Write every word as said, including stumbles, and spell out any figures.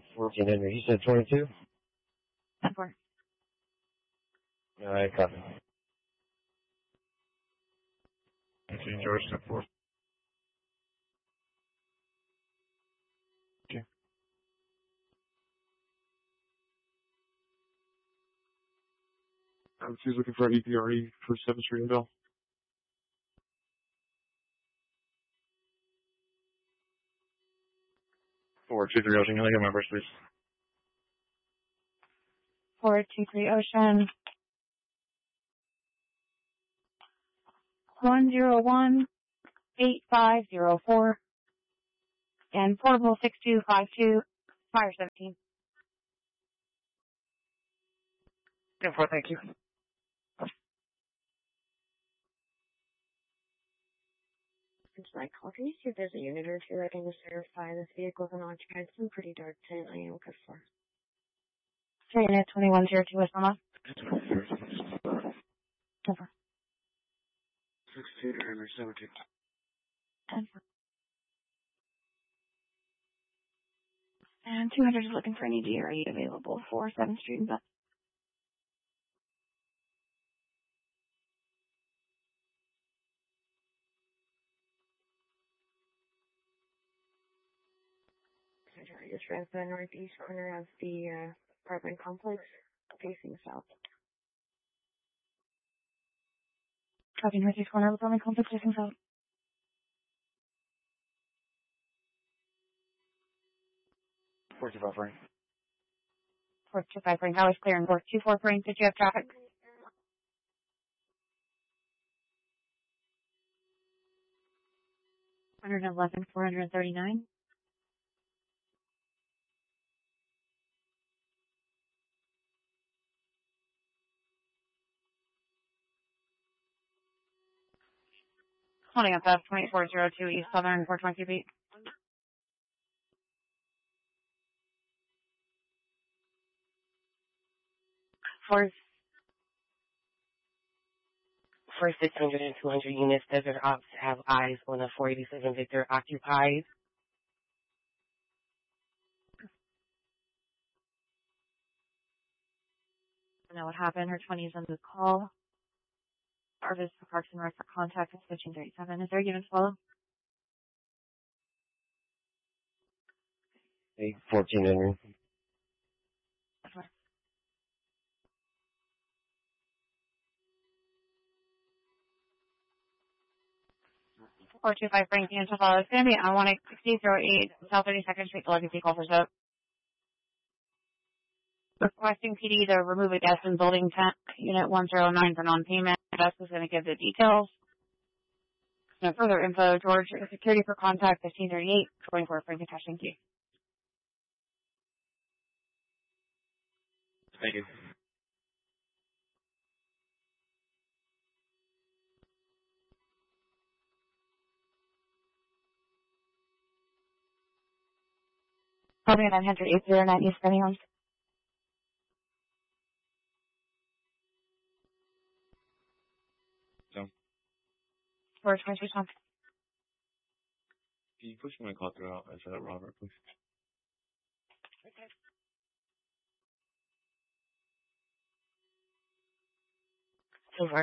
fourteen Henry. You said twenty-two? ten four. Alright, copy. nineteen George, ten four. Okay. Um, she's looking for an E P R E for seventh Street and Bell. four two three Ocean, can I get my numbers, please? four two three Ocean. one zero one eight five zero four. And portable six two five two, fire seventeen. ten four, thank you. It's Michael. Can you see if there's a unit or two I can just verify this vehicle's an occupied? It's in pretty dark tint. I am good for. Three unit twenty-one zero two West Mama. Over. six two Henry, seventeen. ten four. And two hundred is looking for any D R E available for seventh Street and Bell. I just ran to the northeast corner of the uh, apartment complex, facing south. Copy northeast corner of the apartment complex, facing south. four two five Frank. four two five Frank. I was clear in four two four Frank. Did you have traffic? one eleven, four thirty-nine. Holding up F twenty-four zero two East Southern four twenty feet. For, for six hundred and two hundred units, Desert Ops have eyes on a four eighty-seven Victor occupied. I know what happened. Her twenty is on the call. Arvis for Parks and Rec for contact is fifteen thirty-seven. Is there a unit follow? eight fourteen Henry. four two five Frank, the answer follow is going to be on one eight six zero eight South thirty-second Street, the Legacy Call for Soap. Requesting P D to remove a guest in building ten, unit one zero nine for non-payment. Guest is going to give the details. No further info. George, security for contact fifteen thirty-eight, twenty-four Frank and Cash. Thank you. Thank you. Call me at nine hundred eight zero nine East Benny Homes. So, George, twenty-two Tom. can you push my call throughout? I said Robert, please.